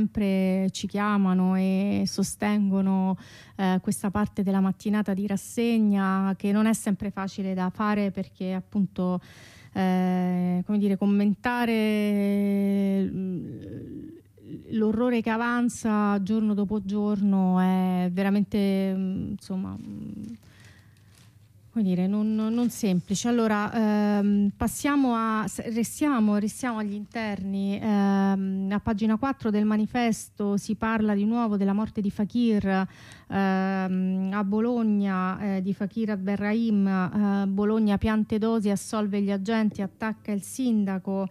sempre ci chiamano e sostengono questa parte della mattinata di rassegna, che non è sempre facile da fare, perché appunto come dire, commentare l'orrore che avanza giorno dopo giorno è veramente insomma come dire, non semplice. Allora, restiamo agli interni. A pagina 4 del manifesto si parla di nuovo della morte di Fakir a Bologna, di Fakir Abderrahim. Bologna, Piantedosi assolve gli agenti, attacca il sindaco.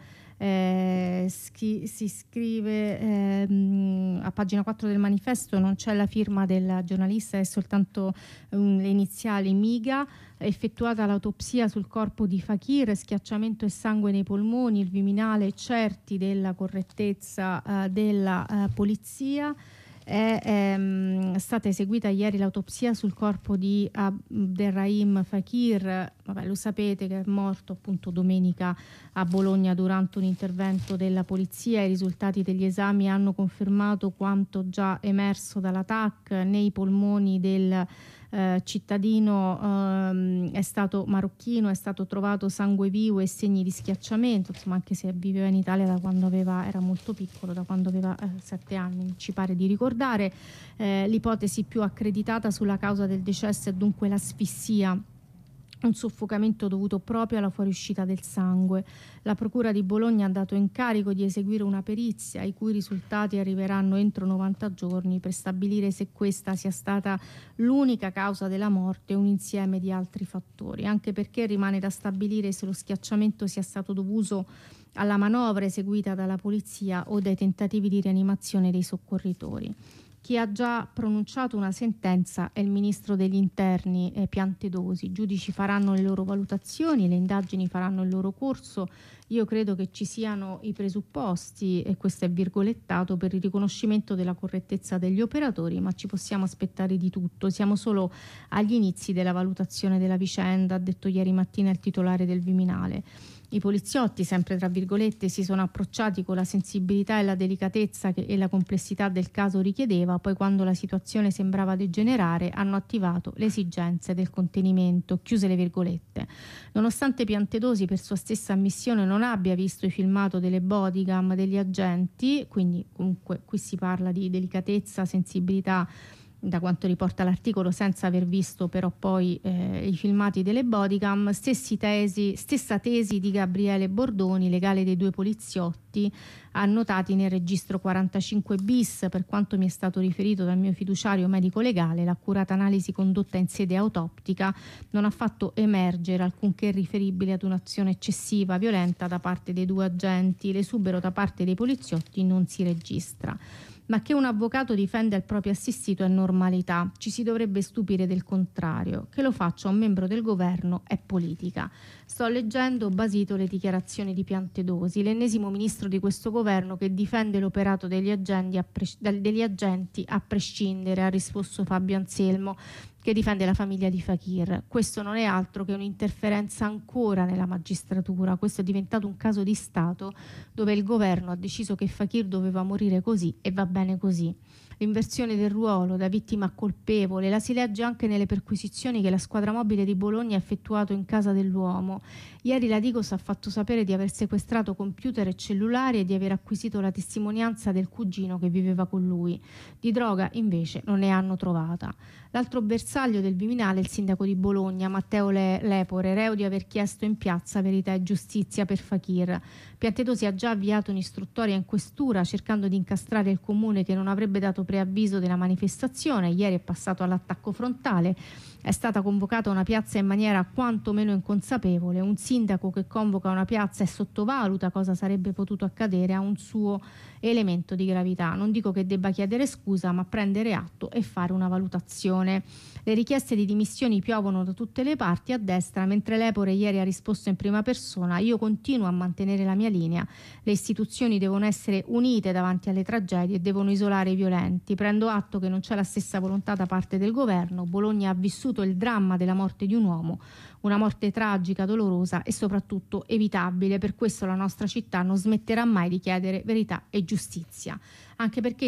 Si scrive a pagina 4 del manifesto, non c'è la firma del giornalista, è soltanto le iniziali MIGA. Effettuata l'autopsia sul corpo di Fakir, schiacciamento e sangue nei polmoni, il Viminale certi della correttezza della polizia. È stata eseguita ieri l'autopsia sul corpo di Abderrahim Fakir. Vabbè, lo sapete che è morto appunto domenica a Bologna durante un intervento della polizia. I risultati degli esami hanno confermato quanto già emerso dalla TAC. Nei polmoni del cittadino è stato marocchino, è stato trovato sangue vivo e segni di schiacciamento, insomma, anche se viveva in Italia da quando era molto piccolo, da quando aveva 7 anni, ci pare di ricordare. L'ipotesi più accreditata sulla causa del decesso è dunque l'asfissia, un soffocamento dovuto proprio alla fuoriuscita del sangue. La Procura di Bologna ha dato incarico di eseguire una perizia, i cui risultati arriveranno entro 90 giorni, per stabilire se questa sia stata l'unica causa della morte o un insieme di altri fattori, anche perché rimane da stabilire se lo schiacciamento sia stato dovuto alla manovra eseguita dalla polizia o dai tentativi di rianimazione dei soccorritori. Chi ha già pronunciato una sentenza è il ministro degli interni Piantedosi. I giudici faranno le loro valutazioni, le indagini faranno il loro corso. Io credo che ci siano i presupposti, e questo è virgolettato, per il riconoscimento della correttezza degli operatori, ma ci possiamo aspettare di tutto. Siamo solo agli inizi della valutazione della vicenda, ha detto ieri mattina il titolare del Viminale. I poliziotti, sempre tra virgolette, si sono approcciati con la sensibilità e la delicatezza e la complessità del caso richiedeva, poi quando la situazione sembrava degenerare hanno attivato le esigenze del contenimento, chiuse le virgolette. Nonostante Piantedosi per sua stessa ammissione non abbia visto il filmato delle bodycam degli agenti, quindi comunque qui si parla di delicatezza, sensibilità, da quanto riporta l'articolo, senza aver visto però poi i filmati delle bodycam, stessa tesi di Gabriele Bordoni, legale dei due poliziotti, annotati nel registro 45 bis. Per quanto mi è stato riferito dal mio fiduciario medico legale, l'accurata analisi condotta in sede autoptica non ha fatto emergere alcunché riferibile ad un'azione eccessiva, violenta da parte dei due agenti. L'esubero da parte dei poliziotti non si registra. Ma che un avvocato difenda il proprio assistito è normalità, ci si dovrebbe stupire del contrario. Che lo faccia un membro del governo è politica. Sto leggendo basito le dichiarazioni di Piantedosi, l'ennesimo ministro di questo governo che difende l'operato degli agenti a prescindere, ha risposto Fabio Anselmo, che difende la famiglia di Fakir. Questo non è altro che un'interferenza ancora nella magistratura. Questo è diventato un caso di Stato dove il governo ha deciso che Fakir doveva morire così e va bene così. L'inversione del ruolo da vittima a colpevole la si legge anche nelle perquisizioni che la squadra mobile di Bologna ha effettuato in casa dell'uomo. Ieri la Digos ha fatto sapere di aver sequestrato computer e cellulari e di aver acquisito la testimonianza del cugino che viveva con lui. Di droga invece non ne hanno trovata. L'altro bersaglio del Viminale è il sindaco di Bologna, Matteo Lepore, reo di aver chiesto in piazza verità e giustizia per Fakir. Piantedosi ha già avviato un'istruttoria in questura cercando di incastrare il comune che non avrebbe dato preavviso della manifestazione. Ieri è passato all'attacco frontale. È stata convocata una piazza in maniera quantomeno inconsapevole. Un sindaco che convoca una piazza e sottovaluta cosa sarebbe potuto accadere ha un suo elemento di gravità. Non dico che debba chiedere scusa, ma prendere atto e fare una valutazione. Le richieste di dimissioni piovono da tutte le parti a destra, mentre Lepore ieri ha risposto in prima persona: io continuo a mantenere la mia linea, le istituzioni devono essere unite davanti alle tragedie e devono isolare i violenti. Prendo atto che non c'è la stessa volontà da parte del governo. Bologna ha vissuto il dramma della morte di un uomo, una morte tragica, dolorosa e soprattutto evitabile. Per questo la nostra città non smetterà mai di chiedere verità e giustizia, anche perché